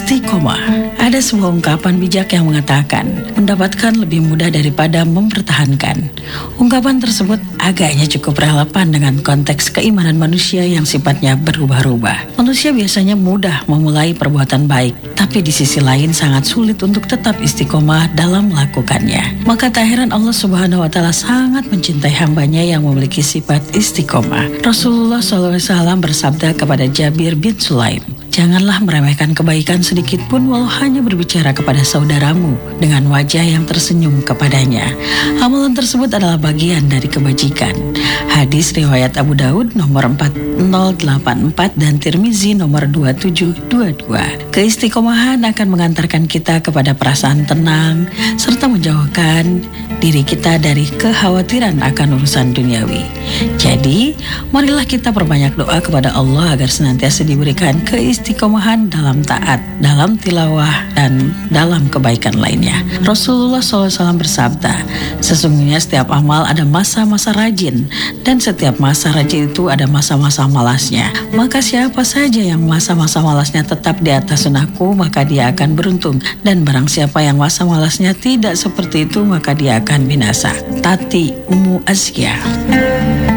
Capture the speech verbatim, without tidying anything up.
Istiqomah. Ada sebuah ungkapan bijak yang mengatakan, mendapatkan lebih mudah daripada mempertahankan. Ungkapan tersebut agaknya cukup relevan dengan konteks keimanan manusia yang sifatnya berubah-ubah. Manusia biasanya mudah memulai perbuatan baik, tapi di sisi lain sangat sulit untuk tetap istiqomah dalam melakukannya. Maka tak heran Allah Subhanahu wa Ta'ala sangat mencintai hambanya yang memiliki sifat istiqomah. Rasulullah shallallahu alaihi wasallam bersabda kepada Jabir bin Sulaim, janganlah meremehkan kebaikan sedikit pun walau hanya berbicara kepada saudaramu dengan wajah yang tersenyum kepadanya. Amalan tersebut adalah bagian dari kebajikan. Hadis riwayat Abu Daud nomor empat nol delapan empat dan Tirmizi nomor dua tujuh dua dua. Keistiqomahan akan mengantarkan kita kepada perasaan tenang serta menjauhkan diri kita dari kekhawatiran akan urusan duniawi. Jadi, marilah kita perbanyak doa kepada Allah agar senantiasa diberikan keistiqomahan dalam taat, dalam tilawah, dan dalam kebaikan lainnya. Rasulullah shallallahu alaihi wasallam bersabda, sesungguhnya setiap amal ada masa-masa rajin, dan setiap masa rajin itu ada masa-masa malasnya. Maka siapa saja yang masa-masa malasnya tetap di atas sunnahku, maka dia akan beruntung. Dan barang siapa yang masa malasnya tidak seperti itu, maka dia akan binasa. Tati Ummu Azkiyah.